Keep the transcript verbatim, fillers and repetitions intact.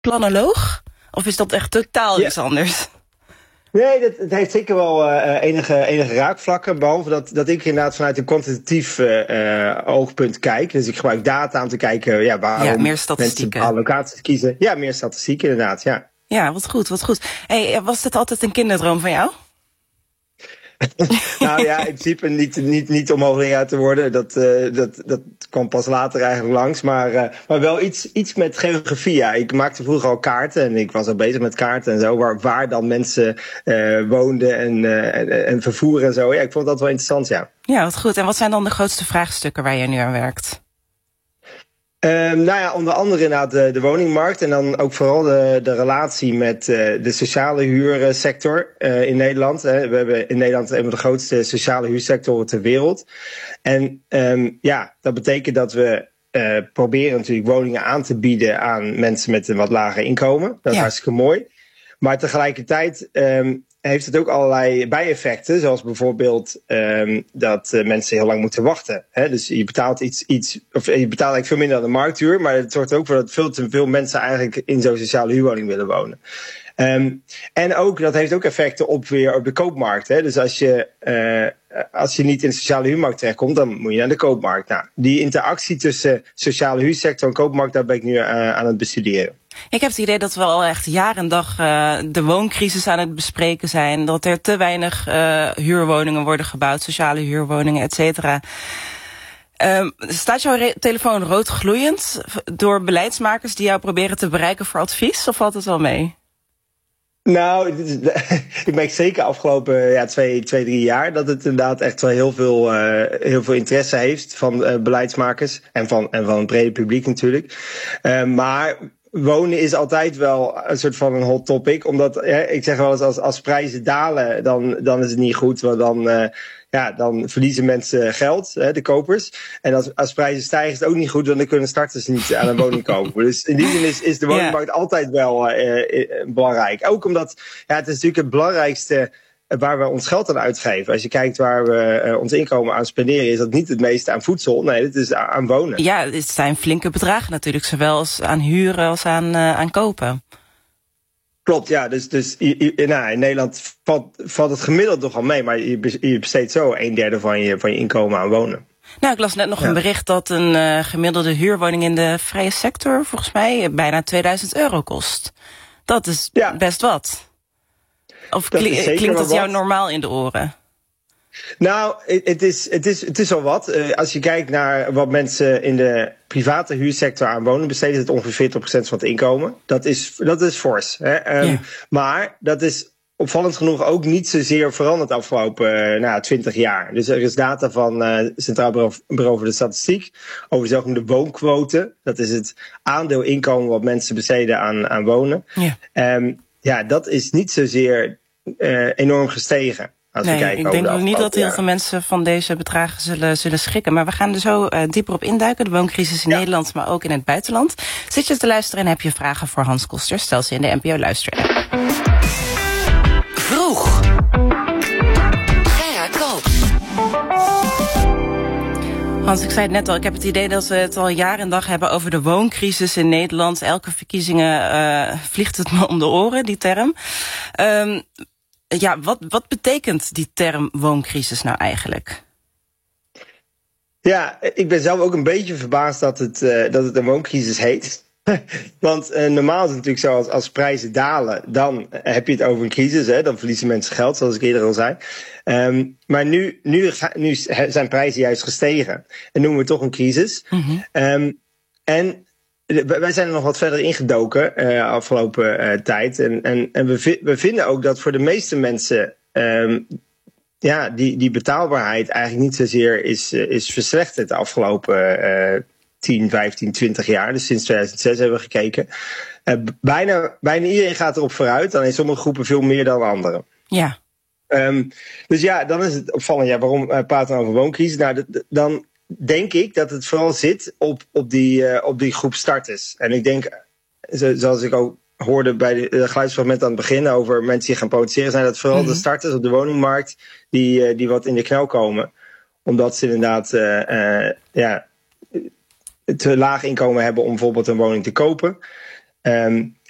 planoloog? Of is dat echt totaal ja. iets anders? Nee, dat, het heeft zeker wel uh, enige, enige raakvlakken. Behalve dat, dat ik inderdaad vanuit een kwantitatief uh, oogpunt kijk. Dus ik gebruik data om te kijken ja, waarom ja, meer mensen bepaalde locaties kiezen. Ja, meer statistiek inderdaad, ja. Ja, wat goed, wat goed. Hey, was dit altijd een kinderdroom van jou? Nou ja, in principe niet, niet, niet om hoogleraar te worden. Dat, uh, dat, dat kwam pas later eigenlijk langs. Maar, uh, maar wel iets, iets met geografie. Ja. Ik maakte vroeger al kaarten en ik was al bezig met kaarten en zo. Waar, waar dan mensen uh, woonden en, uh, en, en vervoer en zo. Ja, ik vond dat wel interessant, ja. Ja, wat goed. En wat zijn dan de grootste vraagstukken waar je nu aan werkt? Um, nou ja, onder andere inderdaad de, de woningmarkt en dan ook vooral de, de relatie met uh, de sociale huursector uh, in Nederland. Hè. We hebben in Nederland een van de grootste sociale huursectoren ter wereld. En um, ja, dat betekent dat we uh, proberen natuurlijk woningen aan te bieden aan mensen met een wat lager inkomen. Dat is ja. hartstikke mooi. Maar tegelijkertijd um, heeft het ook allerlei bijeffecten, zoals bijvoorbeeld um, dat uh, mensen heel lang moeten wachten. Hè? Dus je betaalt iets, iets, of je betaalt eigenlijk veel minder dan de markthuur, maar het zorgt ook voor dat veel te veel mensen eigenlijk in zo'n sociale huurwoning willen wonen. Um, en ook, dat heeft ook effecten op weer op de koopmarkt. Hè? Dus als je, uh, als je niet in de sociale huurmarkt terechtkomt, dan moet je naar de koopmarkt. Nou, die interactie tussen sociale huursector en koopmarkt, daar ben ik nu uh, aan het bestuderen. Ik heb het idee dat we al echt jaar en dag uh, de wooncrisis aan het bespreken zijn. Dat er te weinig uh, huurwoningen worden gebouwd, sociale huurwoningen, et cetera. Um, staat jouw re- telefoon rood gloeiend door beleidsmakers die jou proberen te bereiken voor advies? Of valt het wel mee? Nou, ik merk zeker afgelopen ja, twee, twee, drie jaar dat het inderdaad echt wel heel veel, uh, heel veel interesse heeft van uh, beleidsmakers en van, en van het brede publiek natuurlijk. Uh, maar wonen is altijd wel een soort van een hot topic, omdat ja, ik zeg wel eens als, als prijzen dalen, dan, dan is het niet goed, want dan, uh, ja, dan verliezen mensen geld, hè, de kopers. En als, als prijzen stijgen is het ook niet goed, want dan kunnen starters niet aan een woning kopen. Dus in die zin is, is de woningmarkt yeah. altijd wel uh, uh, belangrijk. Ook omdat ja, het is natuurlijk het belangrijkste waar we ons geld aan uitgeven. Als je kijkt waar we uh, ons inkomen aan spenderen, is dat niet het meeste aan voedsel. Nee, het is aan wonen. Ja, het zijn flinke bedragen natuurlijk, zowel als aan huren als aan, uh, aan kopen. Klopt, ja. Dus, dus nou, in Nederland valt, valt het gemiddeld nogal mee, maar je, je besteedt zo een derde van je, van je inkomen aan wonen. Nou, ik las net nog ja. een bericht dat een uh, gemiddelde huurwoning in de vrije sector volgens mij bijna tweeduizend euro kost. Dat is ja. best wat. Of dat kli- klinkt dat jou normaal in de oren? Nou, het is, het is, het is al wat. Uh, als je kijkt naar wat mensen in de private huursector aan wonen besteden, is het ongeveer veertig procent van het inkomen. Dat is, dat is fors. Hè? Um, ja. Maar dat is opvallend genoeg ook niet zozeer veranderd de afgelopen uh, nou, twintig jaar. Dus er is data van uh, het Centraal Bureau, Bureau voor de Statistiek over de zogenoemde woonquote. Dat is het aandeel inkomen wat mensen besteden aan, aan wonen. Ja. Um, ja, dat is niet zozeer uh, enorm gestegen. Als nee, we kijken ik denk de niet dat heel jaar. veel mensen van deze bedragen zullen, zullen schrikken. Maar we gaan er zo uh, dieper op induiken. De wooncrisis in ja. Nederland, maar ook in het buitenland. Zit je te luisteren en heb je vragen voor Hans Koster? Stel ze in de N P O Luister. Vroeg. Gerard Koops. Hans, ik zei het net al, ik heb het idee dat we het al jaar en dag hebben over de wooncrisis in Nederland. Elke verkiezingen uh, vliegt het me om de oren, die term. Um, ja, wat, wat betekent die term wooncrisis nou eigenlijk? Ja, ik ben zelf ook een beetje verbaasd dat het, uh, dat het een wooncrisis heet. Want uh, normaal is het natuurlijk zo, als, als prijzen dalen, dan heb je het over een crisis. Hè? Dan verliezen mensen geld, zoals ik eerder al zei. Um, maar nu, nu, nu zijn prijzen juist gestegen. En noemen we het toch een crisis. Mm-hmm. Um, en wij zijn er nog wat verder ingedoken uh, afgelopen uh, tijd. En, en, en we, vi- we vinden ook dat voor de meeste mensen um, ja, die, die betaalbaarheid eigenlijk niet zozeer is, uh, is verslechterd de afgelopen uh, tien, vijftien, twintig jaar. Dus sinds tweeduizend zes hebben we gekeken. Uh, bijna, bijna iedereen gaat erop vooruit. Dan in sommige groepen veel meer dan anderen. Ja. Um, dus ja, dan is het opvallend. Ja, waarom uh, praten we over wooncrisis? Nou, d- d- dan denk ik dat het vooral zit op, op, die, uh, op die groep starters. En ik denk, zo, zoals ik ook hoorde bij de, de geluidsfragment aan het begin over mensen die gaan protesteren, zijn dat vooral mm-hmm. de starters op de woningmarkt die, uh, die wat in de knel komen. Omdat ze inderdaad uh, uh, ja, te laag inkomen hebben om bijvoorbeeld een woning te kopen. Um,